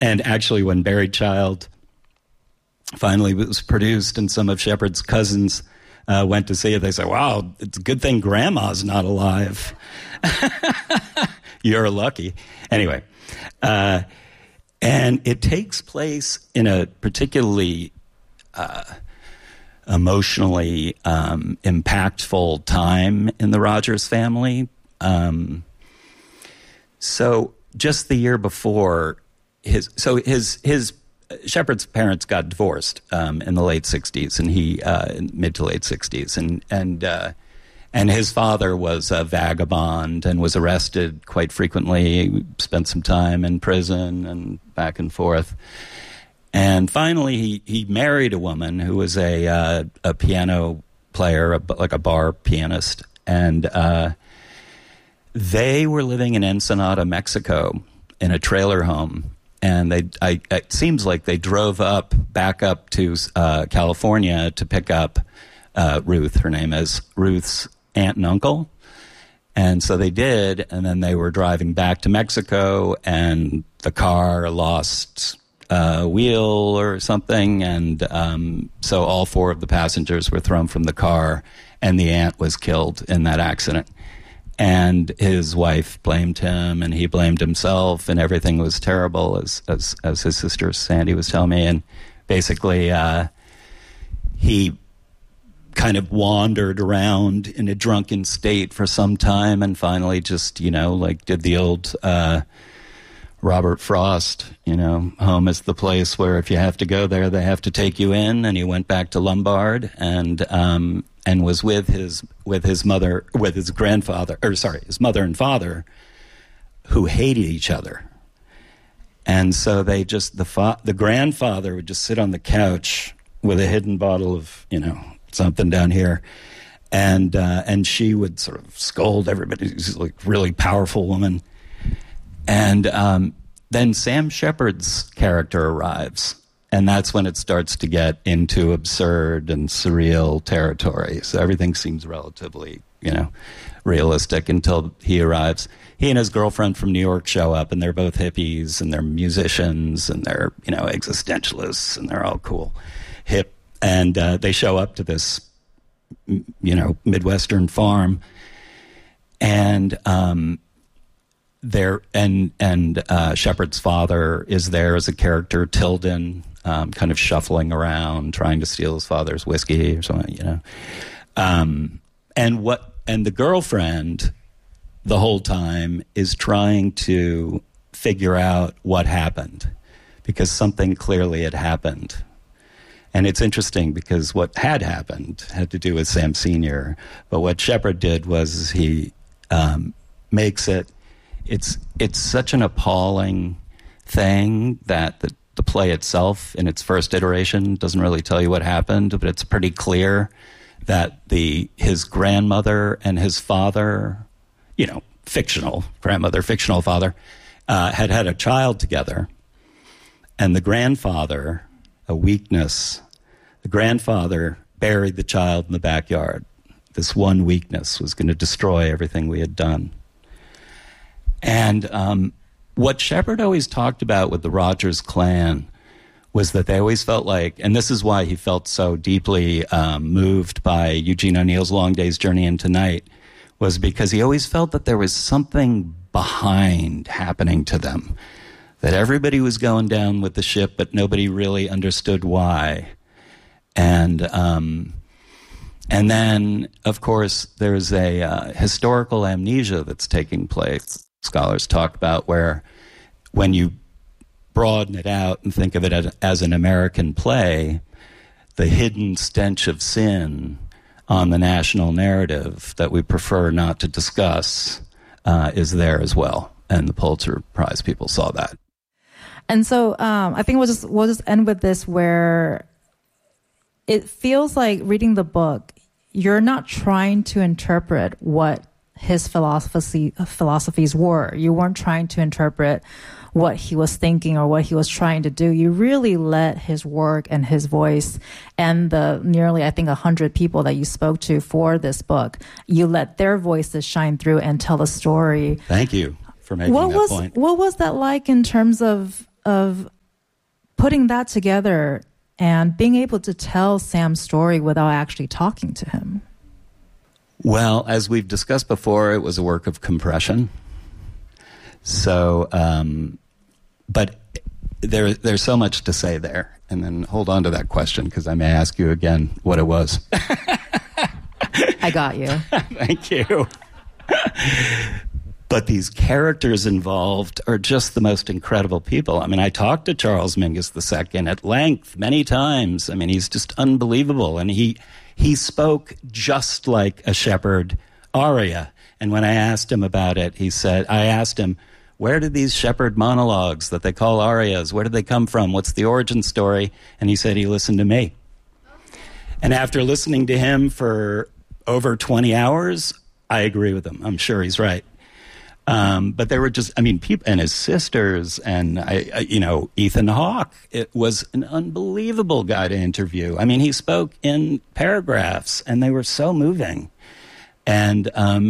And actually, when Buried Child finally was produced and some of Shepard's cousins went to see it, they said, wow, it's a good thing Grandma's not alive. You're lucky. Anyway, and it takes place in a particularly emotionally impactful time in the Rogers family. So just the year before, his Shepard's parents got divorced in the late 60s, and he mid to late 60s, and his father was a vagabond and was arrested quite frequently. He spent some time in prison and back and forth. And finally, he married a woman who was a piano player, like a bar pianist, and they were living in Ensenada, Mexico, in a trailer home. And it seems like they drove back up to California to pick up Ruth. Her name is Ruth's aunt and uncle. And so they did, and then they were driving back to Mexico, and the car lost a wheel or something, and so all four of the passengers were thrown from the car, and the aunt was killed in that accident. And his wife blamed him, and he blamed himself, and everything was terrible, as his sister Sandy was telling me. And basically, he kind of wandered around in a drunken state for some time, and finally just, did the old Robert Frost, home is the place where if you have to go there, they have to take you in. And he went back to Lombard and was with his mother and father, who hated each other. And so they just, the grandfather would just sit on the couch with a hidden bottle of, something down here. And she would sort of scold everybody. She's like a really powerful woman. And then Sam Shepard's character arrives, and that's when it starts to get into absurd and surreal territory. So everything seems relatively, realistic until he arrives. He and his girlfriend from New York show up, and they're both hippies, and they're musicians, and they're, existentialists, and they're all cool, hip. And they show up to this, Midwestern farm, and Shepard's father is there as a character, Tilden, kind of shuffling around, trying to steal his father's whiskey or something, And the girlfriend, the whole time, is trying to figure out what happened, because something clearly had happened. And it's interesting because what had happened had to do with Sam Sr., but what Shepard did was he makes it. It's such an appalling thing that the play itself, in its first iteration, doesn't really tell you what happened, but it's pretty clear that his grandmother and his father, fictional grandmother, fictional father, had a child together, and the grandfather, a weakness, the grandfather buried the child in the backyard. This one weakness was going to destroy everything we had done. And what Shepard always talked about with the Rogers clan was that they always felt like, and this is why he felt so deeply moved by Eugene O'Neill's Long Day's Journey into Night, was because he always felt that there was something behind happening to them, that everybody was going down with the ship, but nobody really understood why. And then, of course, there's a historical amnesia that's taking place. Scholars talk about where, when you broaden it out and think of it as an American play, the hidden stench of sin on the national narrative that we prefer not to discuss is there as well. And the Pulitzer Prize people saw that. And so I think we'll just end with this, where it feels like, reading the book, you're not trying to interpret what his philosophies were. You weren't trying to interpret what he was thinking or what he was trying to do. You really let his work and his voice, and the nearly, I think, 100 people that you spoke to for this book, you let their voices shine through and tell a story. Thank you for making that point. What was that like in terms of of putting that together and being able to tell Sam's story without actually talking to him? Well, as we've discussed before, it was a work of compression. So, but there's so much to say there. And then hold on to that question, because I may ask you again what it was. I got you. Thank you. But these characters involved are just the most incredible people. I mean, I talked to Charles Mingus II at length many times. I mean, he's just unbelievable. And he spoke just like a Shepard aria. And when I asked him about it, I asked him, where did these Shepard monologues that they call arias, where did they come from? What's the origin story? And he said he listened to me. And after listening to him for over 20 hours, I agree with him. I'm sure he's right. But there were just, people and his sisters and, Ethan Hawke. It was an unbelievable guy to interview. I mean, he spoke in paragraphs and they were so moving. And,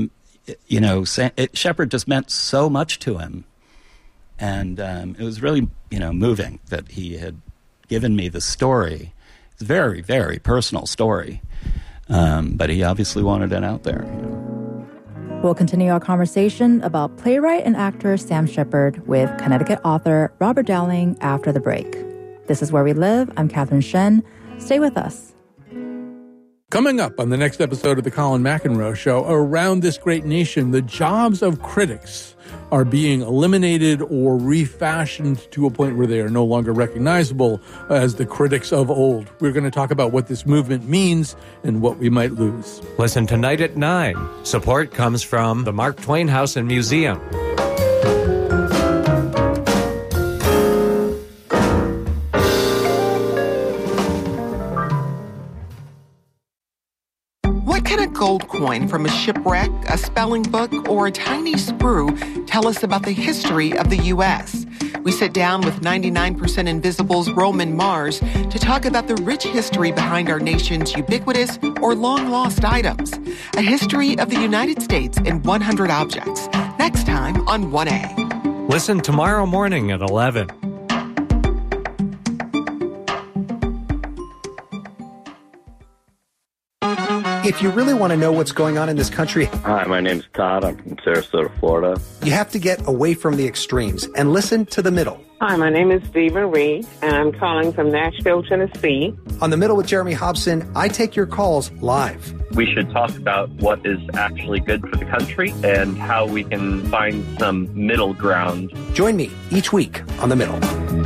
Shepard just meant so much to him. And it was really, moving that he had given me the story. It's a very, very personal story. But he obviously wanted it out there. We'll continue our conversation about playwright and actor Sam Shepard with Connecticut author Robert Dowling after the break. This is Where We Live. I'm Catherine Shen. Stay with us. Coming up on the next episode of the Colin McEnroe Show, around this great nation, the jobs of critics are being eliminated or refashioned to a point where they are no longer recognizable as the critics of old. We're going to talk about what this movement means and what we might lose. Listen tonight at 9. Support comes from the Mark Twain House and Museum. What can a gold coin from a shipwreck, a spelling book, or a tiny sprue tell us about the history of the U.S.? We sit down with 99% Invisible's Roman Mars to talk about the rich history behind our nation's ubiquitous or long-lost items. A history of the United States in 100 objects. Next time on 1A. Listen tomorrow morning at 11. If you really want to know what's going on in this country... Hi, my name's Todd. I'm from Sarasota, Florida. You have to get away from the extremes and listen to The Middle. Hi, my name is Stephen Reed, and I'm calling from Nashville, Tennessee. On The Middle with Jeremy Hobson, I take your calls live. We should talk about what is actually good for the country and how we can find some middle ground. Join me each week on The Middle.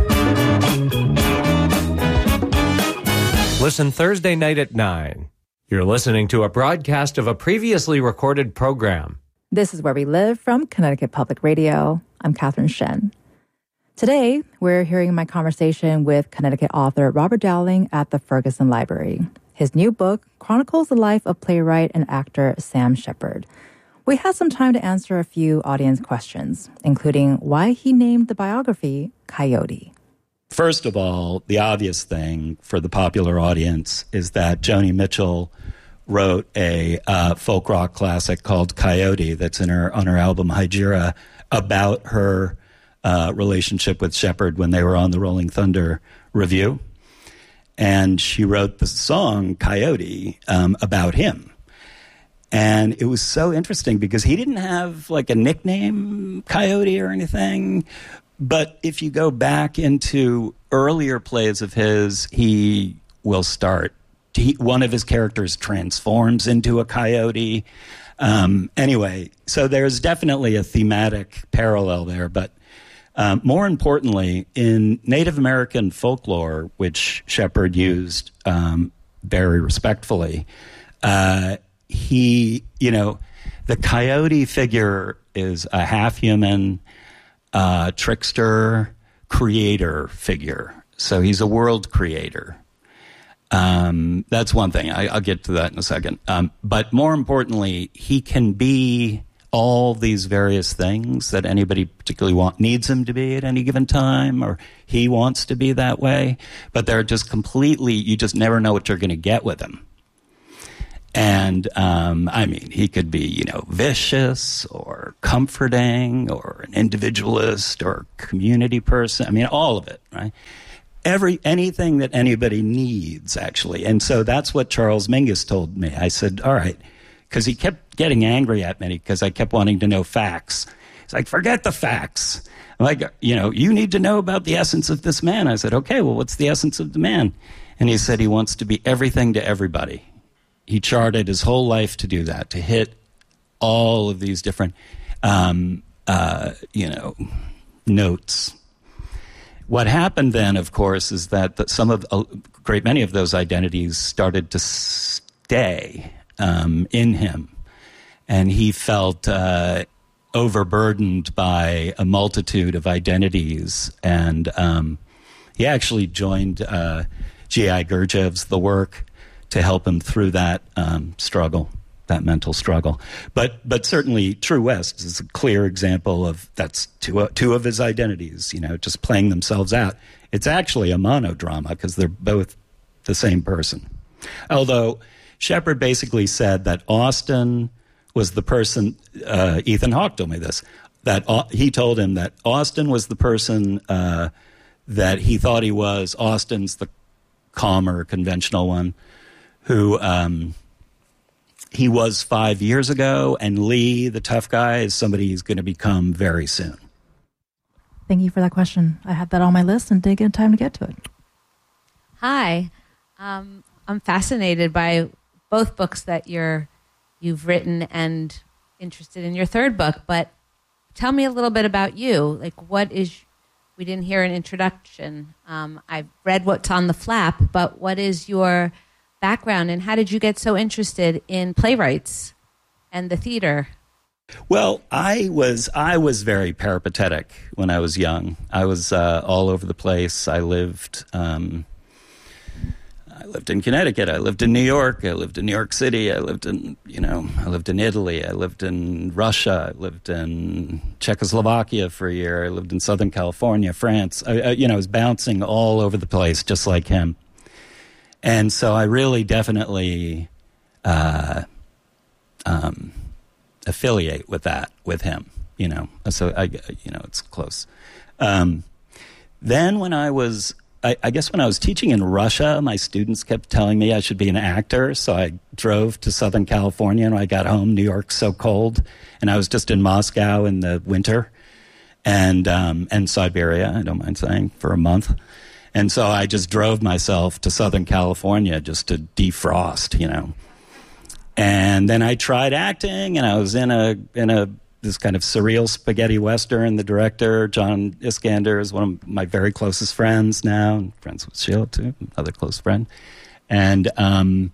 Listen Thursday night at 9. You're listening to a broadcast of a previously recorded program. This is Where We Live from Connecticut Public Radio. I'm Catherine Shen. Today, we're hearing my conversation with Connecticut author Robert Dowling at the Ferguson Library. His new book chronicles the life of playwright and actor Sam Shepard. We had some time to answer a few audience questions, including why he named the biography Coyote. First of all, the obvious thing for the popular audience is that Joni Mitchell wrote a folk rock classic called Coyote that's on her album Hygieia about her relationship with Shepard when they were on the Rolling Thunder Review. And she wrote the song Coyote about him. And it was so interesting because he didn't have like a nickname, Coyote, or anything. But if you go back into earlier plays of his, he will start. One of his characters transforms into a coyote. Anyway, so there's definitely a thematic parallel there. But more importantly, in Native American folklore, which Shepard used very respectfully, the coyote figure is a half-human, trickster, creator figure. So he's a world creator. That's one thing. I'll get to that in a second. But more importantly, he can be all these various things that anybody particularly needs him to be at any given time, or he wants to be that way. But they're just completely, you just never know what you're going to get with him. And, I mean, he could be, vicious or comforting or an individualist or community person. I mean, all of it, right? Anything that anybody needs, actually. And so that's what Charles Mingus told me. I said, all right, because he kept getting angry at me because I kept wanting to know facts. He's like, forget the facts. I'm like, you need to know about the essence of this man. I said, okay, well, what's the essence of the man? And he said he wants to be everything to everybody. He charted his whole life to do that, to hit all of these different, notes. What happened then, of course, is that a great many of those identities started to stay in him, and he felt overburdened by a multitude of identities, and he actually joined G.I. Gurdjieff's The Work to help him through that struggle, that mental struggle. But certainly True West is a clear example of that's two of his identities, just playing themselves out. It's actually a monodrama because they're both the same person. Although Shepard basically said that Austin was the person, Ethan Hawke told me this, that he told him that Austin was the person that he thought he was. Austin's the calmer, conventional one, who he was 5 years ago, and Lee, the tough guy, is somebody he's going to become very soon. Thank you for that question. I had that on my list and didn't get time to get to it. Hi. I'm fascinated by both books that you've written and interested in your third book, but tell me a little bit about you. We didn't hear an introduction. I've read what's on the flap, but what is your background and how did you get so interested in playwrights and the theater? Well, I was very peripatetic when I was young. I was all over the place. I lived in Connecticut. I lived in New York. I lived in New York City. I lived in Italy. I lived in Russia. I lived in Czechoslovakia for a year. I lived in Southern California, France. I was bouncing all over the place, just like him. And so I really definitely affiliate with him, So it's close. Then when I was teaching in Russia, my students kept telling me I should be an actor. So I drove to Southern California, and when I got home, New York's so cold, and I was just in Moscow in the winter, and Siberia, I don't mind saying, for a month. And so I just drove myself to Southern California just to defrost, And then I tried acting, and I was in this kind of surreal spaghetti western. The director, John Iskander, is one of my very closest friends now, and friends with Sheila too, another close friend. And and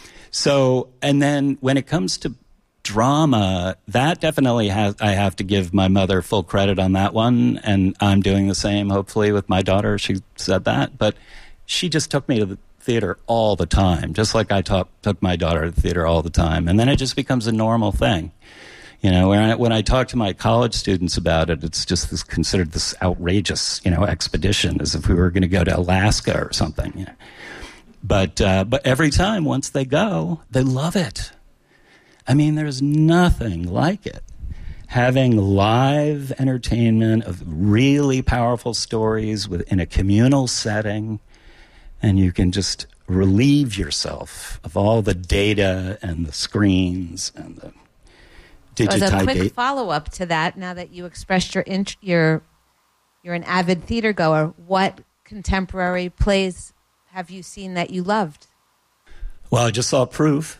then when it comes to drama, that definitely I have to give my mother full credit on that one, and I'm doing the same, hopefully, with my daughter. She said that, but she just took me to the theater all the time, just like I took my daughter to the theater all the time. And then it just becomes a normal thing. When I talk to my college students about it, it's just considered this outrageous, expedition, as if we were going to go to Alaska or something. But every time, once they go, they love it. I mean, there's nothing like it. Having live entertainment of really powerful stories in a communal setting, and you can just relieve yourself of all the data and the screens and the digitized. As a quick follow-up to that, now that you expressed you're an avid theater goer, what contemporary plays have you seen that you loved? Well, I just saw Proof.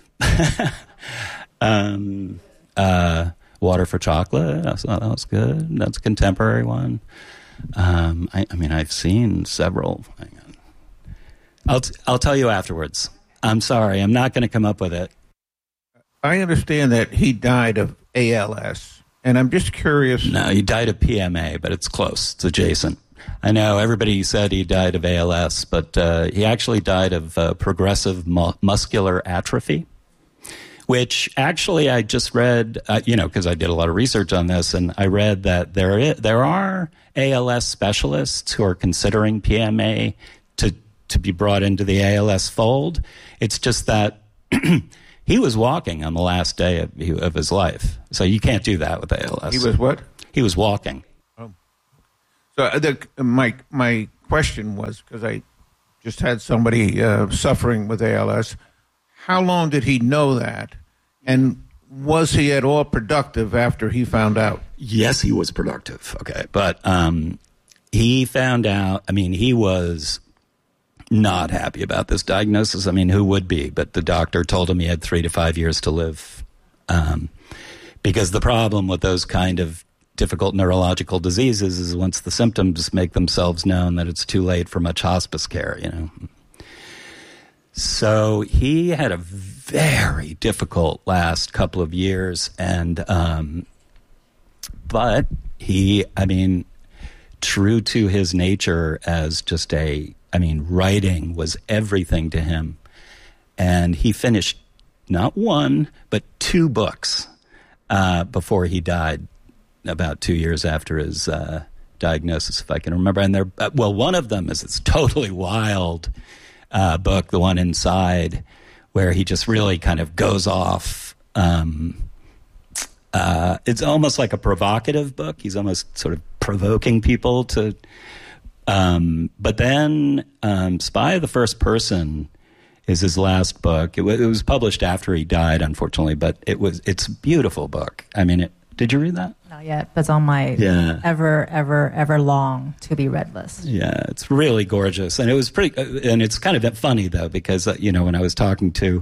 Water for Chocolate. I thought that was good. That's a contemporary one. I've seen several. Hang on. I'll tell you afterwards. I'm sorry. I'm not going to come up with it. I understand that he died of ALS, and I'm just curious. No, he died of PMA, but it's close. It's adjacent. I know everybody said he died of ALS, but he actually died of progressive muscular atrophy, which actually I just read, because I did a lot of research on this, and I read that there are ALS specialists who are considering PMA to be brought into the ALS fold. It's just that He was walking on the last day of his life. So you can't do that with ALS. He was what? He was walking. Oh. So my question was, because I just had somebody suffering with ALS, how long did he know that? And was he at all productive after he found out? Yes, he was productive. Okay. But he found out, he was not happy about this diagnosis. Who would be? But the doctor told him he had 3 to 5 years to live. Because the problem with those kind of difficult neurological diseases is once the symptoms make themselves known, that it's too late for much hospice care, So he had a very difficult last couple of years, and but he, true to his nature as just writing was everything to him, and he finished not 1 but 2 books before he died, about 2 years after his diagnosis, if I can remember. And one of them is this totally wild book, the one Inside, where he just really kind of goes off. It's almost like a provocative book. He's almost sort of provoking people to. But then Spy of the First Person is his last book. It was published after he died, unfortunately, but it's a beautiful book. Did you read that? Not yet, but it's on my ever long to be read list. Yeah, it's really gorgeous, and it was pretty. And it's kind of funny though, because when I was talking to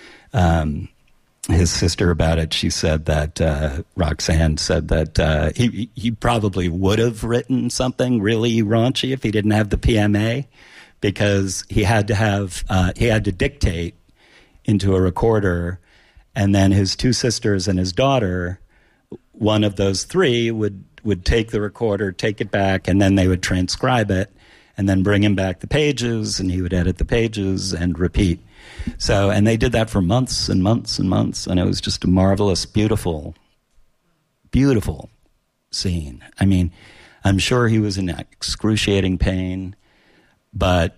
his sister about it, she said that Roxanne said that he probably would have written something really raunchy if he didn't have the PMA, because he had to dictate into a recorder, and then his 2 sisters and his daughter, one of those 3 would take the recorder, take it back, and then they would transcribe it, and then bring him back the pages, and he would edit the pages and repeat. So, and they did that for months and months and months, and it was just a marvelous, beautiful, beautiful scene. I'm sure he was in excruciating pain, but,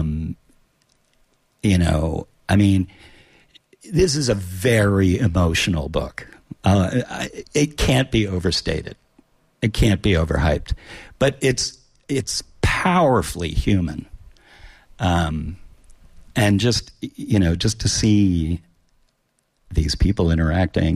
this is a very emotional book. It can't be overstated. It can't be overhyped. But it's powerfully human. And just to see these people interacting,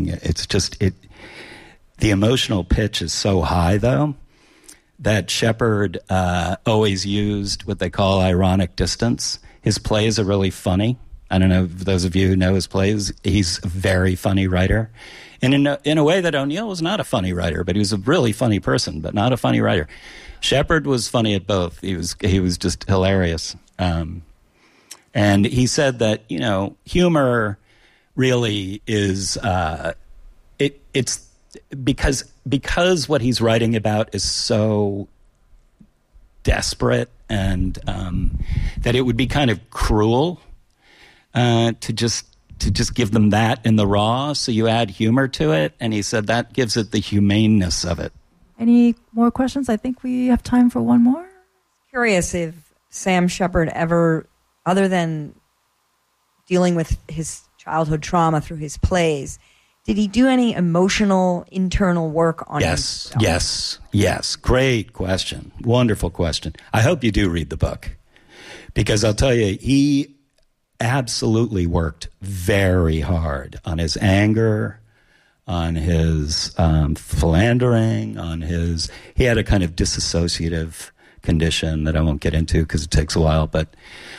the emotional pitch is so high, though, that Shepard always used what they call ironic distance. His plays are really funny. I don't know if those of you who know his plays. He's a very funny writer. And in a way that O'Neill was not a funny writer, but he was a really funny person, but not a funny writer. Shepard was funny at both. He was just hilarious. And he said that, humor really is it's because what he's writing about is so desperate, and that it would be kind of cruel to just give them that in the raw. So you add humor to it, and he said that gives it the humaneness of it. Any more questions? I think we have time for one more. Curious if Sam Shepard ever, other than dealing with his childhood trauma through his plays, did he do any emotional internal work on himself? Yes. Great question. Wonderful question. I hope you do read the book, because I'll tell you, he absolutely worked very hard on his anger, on his philandering, he had a kind of dissociative condition that I won't get into because it takes a while, but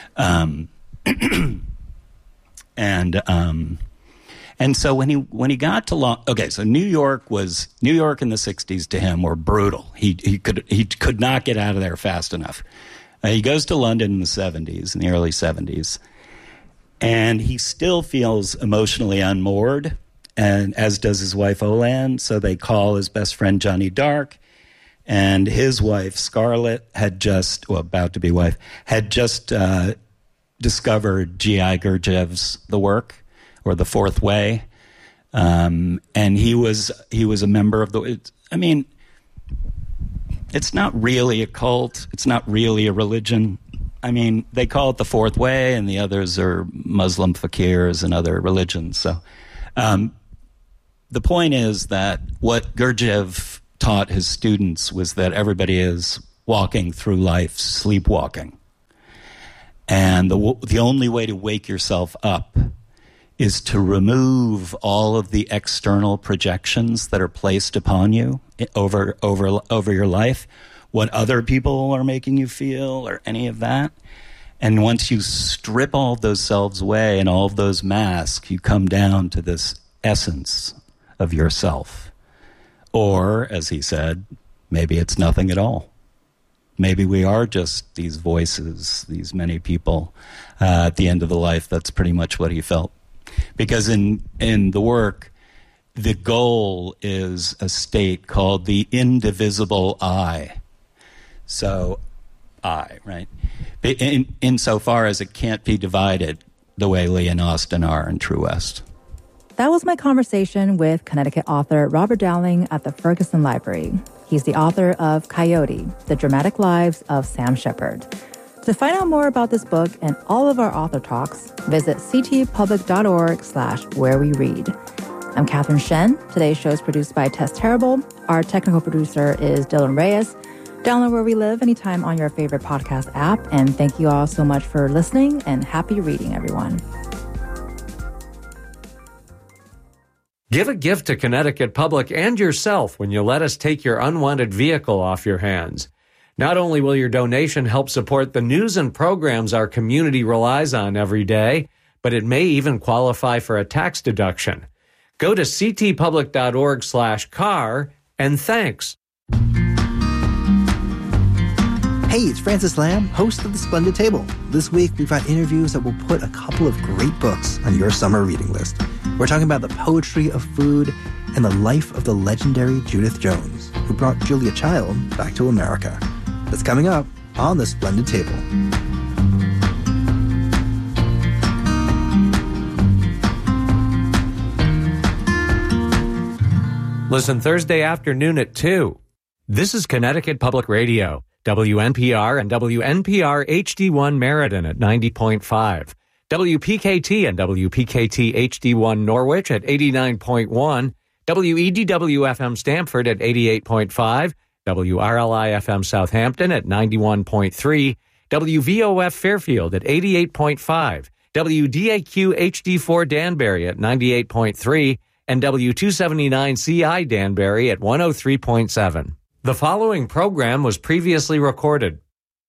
and so when he got to so New York in the 60s to him were brutal. He could not get out of there fast enough. He goes to London in the early 70s, and he still feels emotionally unmoored, and as does his wife Olan. So they call his best friend Johnny Dark, and his wife Scarlett had just discovered G.I. Gurdjieff's The Work, or The Fourth Way, and he was a member of it's not really a cult, it's not really a religion, I mean, they call it the Fourth Way, and the others are Muslim fakirs and other religions. So the point is that what Gurdjieff taught his students was that everybody is walking through life sleepwalking. And the only way to wake yourself up is to remove all of the external projections that are placed upon you over your life, what other people are making you feel or any of that. And once you strip all of those selves away and all of those masks, you come down to this essence of yourself. Or, as he said, maybe it's nothing at all. Maybe we are just these voices, these many people at the end of the life. That's pretty much what he felt. Because in the work, the goal is a state called the indivisible I. So, I, right? Insofar as it can't be divided the way Lee and Austin are in True West. That was my conversation with Connecticut author Robert Dowling at the Ferguson Library. He's the author of Coyote, The Dramatic Lives of Sam Shepard. To find out more about this book and all of our author talks, visit ctpublic.org/whereweread. I'm Catherine Shen. Today's show is produced by Tess Terrible. Our technical producer is Dylan Reyes. Download Where We Live anytime on your favorite podcast app. And thank you all so much for listening, and happy reading, everyone. Give a gift to Connecticut Public and yourself when you let us take your unwanted vehicle off your hands. Not only will your donation help support the news and programs our community relies on every day, but it may even qualify for a tax deduction. Go to ctpublic.org/car, and thanks. Hey, it's Francis Lamb, host of The Splendid Table. This week, we've got interviews that will put a couple of great books on your summer reading list. We're talking about the poetry of food and the life of the legendary Judith Jones, who brought Julia Child back to America. That's coming up on The Splendid Table. Listen Thursday afternoon at 2. This is Connecticut Public Radio, WNPR and WNPR HD1 Meriden at 90.5. WPKT and WPKT HD1 Norwich at 89.1, WEDW-FM Stamford at 88.5, WRLI-FM Southampton at 91.3, WVOF Fairfield at 88.5, WDAQ HD4 Danbury at 98.3, and W279CI Danbury at 103.7. The following program was previously recorded.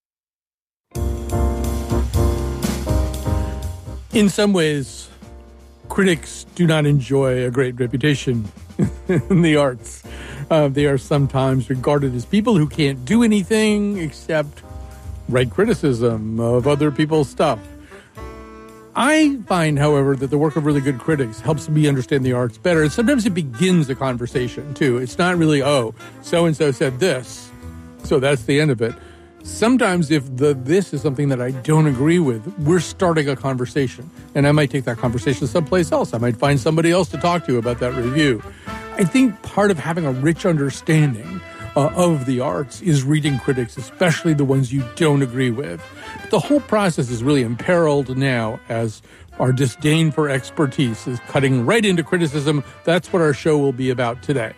In some ways, critics do not enjoy a great reputation in the arts. They are sometimes regarded as people who can't do anything except write criticism of other people's stuff. I find, however, that the work of really good critics helps me understand the arts better. And sometimes it begins a conversation, too. It's not really, oh, so-and-so said this, so that's the end of it. Sometimes if this is something that I don't agree with, we're starting a conversation. And I might take that conversation someplace else. I might find somebody else to talk to about that review. I think part of having a rich understanding of the arts is reading critics, especially the ones you don't agree with. But the whole process is really imperiled now as our disdain for expertise is cutting right into criticism. That's what our show will be about today.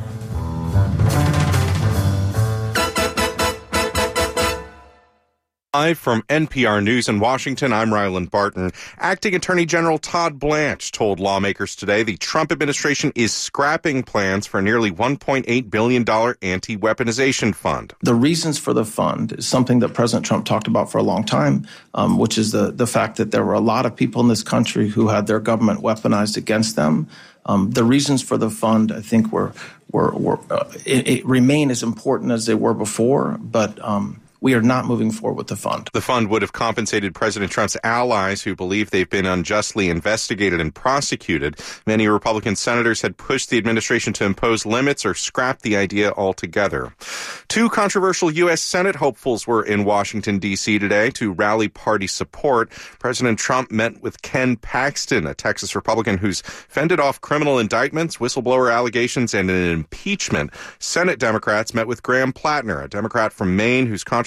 Live from NPR News in Washington, I'm Ryland Barton. Acting Attorney General Todd Blanche told lawmakers today the Trump administration is scrapping plans for a nearly $1.8 billion anti-weaponization fund. The reasons for the fund is something that President Trump talked about for a long time, which is the fact that there were a lot of people in this country who had their government weaponized against them. The reasons for the fund, I think, it remain as important as they were before, but we are not moving forward with the fund. The fund would have compensated President Trump's allies who believe they've been unjustly investigated and prosecuted. Many Republican senators had pushed the administration to impose limits or scrap the idea altogether. Two controversial U.S. Senate hopefuls were in Washington, D.C. today to rally party support. President Trump met with Ken Paxton, a Texas Republican who's fended off criminal indictments, whistleblower allegations, and an impeachment. Senate Democrats met with Graham Plattner, a Democrat from Maine whose controversial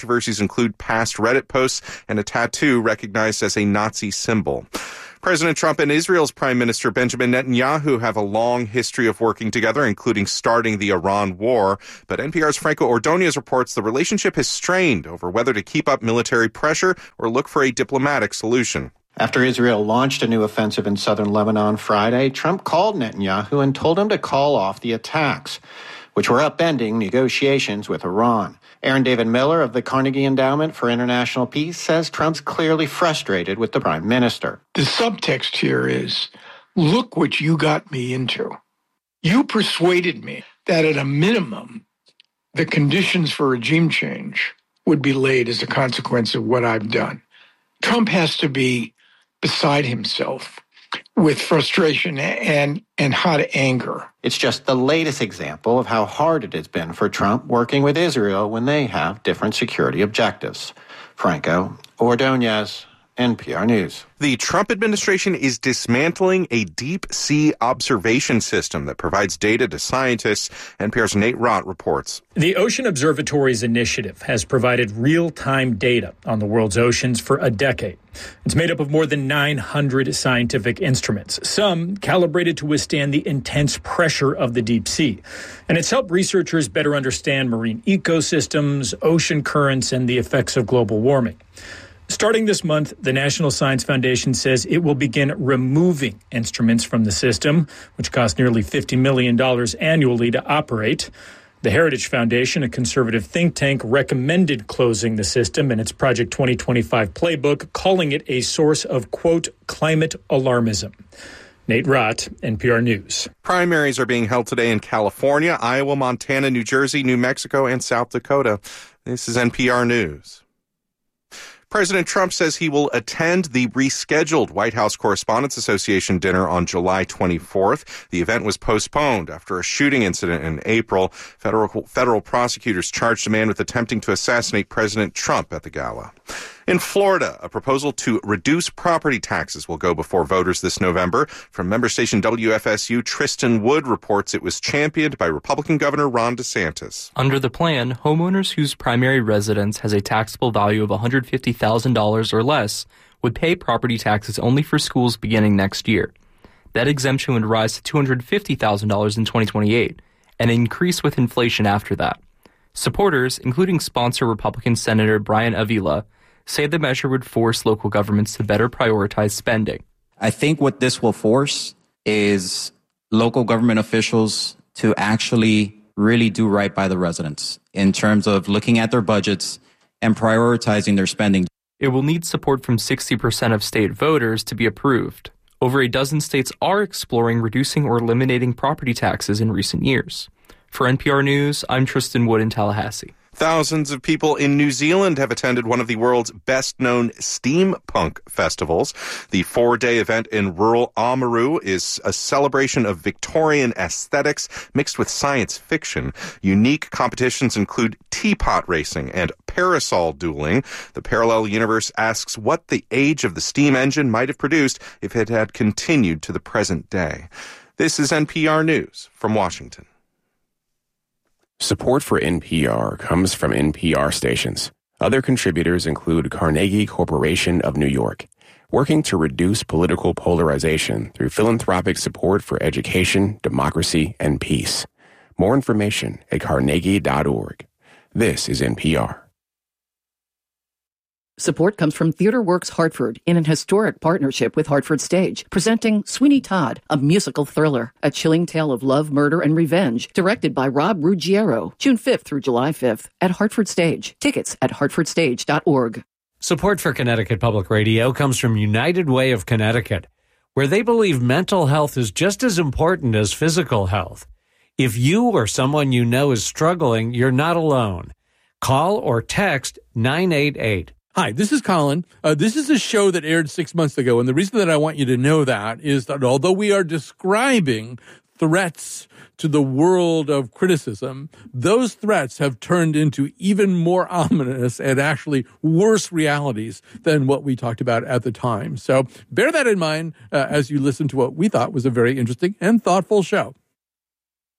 controversies include past Reddit posts and a tattoo recognized as a Nazi symbol. President Trump and Israel's Prime Minister Benjamin Netanyahu have a long history of working together, including starting the Iran war. But NPR's Franco Ordonez reports the relationship has strained over whether to keep up military pressure or look for a diplomatic solution. After Israel launched a new offensive in southern Lebanon Friday, Trump called Netanyahu and told him to call off the attacks, which were upending negotiations with Iran. Aaron David Miller of the Carnegie Endowment for International Peace says Trump's clearly frustrated with the prime minister. The subtext here is, look what you got me into. You persuaded me that at a minimum, the conditions for regime change would be laid as a consequence of what I've done. Trump has to be beside himself with frustration and hot anger. It's just the latest example of how hard it has been for Trump working with Israel when they have different security objectives. Franco Ordonez, NPR News. The Trump administration is dismantling a deep-sea observation system that provides data to scientists. NPR's Nate Rott reports. The Ocean Observatories Initiative has provided real-time data on the world's oceans for a decade. It's made up of more than 900 scientific instruments, some calibrated to withstand the intense pressure of the deep sea. And it's helped researchers better understand marine ecosystems, ocean currents, and the effects of global warming. Starting this month, the National Science Foundation says it will begin removing instruments from the system, which cost nearly $50 million annually to operate. The Heritage Foundation, a conservative think tank, recommended closing the system in its Project 2025 playbook, calling it a source of, quote, climate alarmism. Nate Rott, NPR News. Primaries are being held today in California, Iowa, Montana, New Jersey, New Mexico, and South Dakota. This is NPR News. President Trump says he will attend the rescheduled White House Correspondents Association dinner on July 24th. The event was postponed after a shooting incident in April. Federal prosecutors charged a man with attempting to assassinate President Trump at the gala. In Florida, a proposal to reduce property taxes will go before voters this November. From member station WFSU, Tristan Wood reports it was championed by Republican Governor Ron DeSantis. Under the plan, homeowners whose primary residence has a taxable value of $150,000 or less would pay property taxes only for schools beginning next year. That exemption would rise to $250,000 in 2028 and increase with inflation after that. Supporters, including sponsor Republican Senator Brian Avila, say the measure would force local governments to better prioritize spending. I think what this will force is local government officials to actually really do right by the residents in terms of looking at their budgets and prioritizing their spending. It will need support from 60% of state voters to be approved. Over a dozen states are exploring reducing or eliminating property taxes in recent years. For NPR News, I'm Tristan Wood in Tallahassee. Thousands of people in New Zealand have attended one of the world's best-known steampunk festivals. The 4-day event in rural Oamaru is a celebration of Victorian aesthetics mixed with science fiction. Unique competitions include teapot racing and parasol dueling. The Parallel Universe asks what the age of the steam engine might have produced if it had continued to the present day. This is NPR News from Washington. Support for NPR comes from NPR stations. Other contributors include Carnegie Corporation of New York, working to reduce political polarization through philanthropic support for education, democracy, and peace. More information at carnegie.org. This is NPR. Support comes from TheaterWorks Hartford in an historic partnership with Hartford Stage, presenting Sweeney Todd, a musical thriller, a chilling tale of love, murder, and revenge, directed by Rob Ruggiero, June 5th through July 5th at Hartford Stage. Tickets at hartfordstage.org. Support for Connecticut Public Radio comes from United Way of Connecticut, where they believe mental health is just as important as physical health. If you or someone you know is struggling, you're not alone. Call or text 988. Hi, this is Colin. This is a show that aired 6 months ago, and the reason that I want you to know that is that although we are describing threats to the world of criticism, those threats have turned into even more ominous and actually worse realities than what we talked about at the time. So bear that in mind as you listen to what we thought was a very interesting and thoughtful show.